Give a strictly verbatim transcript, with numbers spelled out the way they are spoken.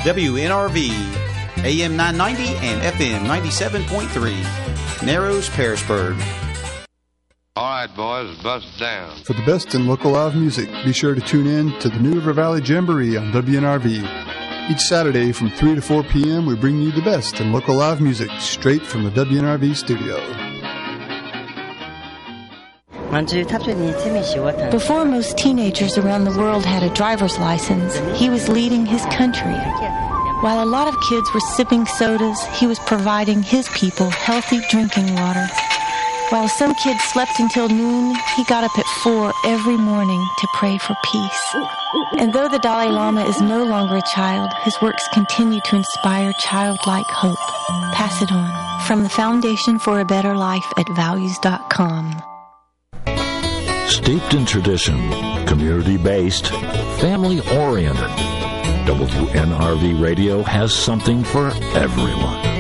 W N R V, A M nine ninety and F M ninety-seven point three, Narrows, Pearisburg. All right, boys, bust down. For the best in local live music, be sure to tune in to the New River Valley Jamboree on W N R V. Each Saturday from three to four p.m., we bring you the best in local live music straight from the W N R V studio. Before most teenagers around the world had a driver's license, he was leading his country. While a lot of kids were sipping sodas, he was providing his people healthy drinking water. While some kids slept until noon, he got up at four every morning to pray for peace. And though the Dalai Lama is no longer a child, his works continue to inspire childlike hope. Pass it on. From the Foundation for a Better Life at values dot com. Steeped in tradition, community-based, family-oriented, W N R V Radio has something for everyone.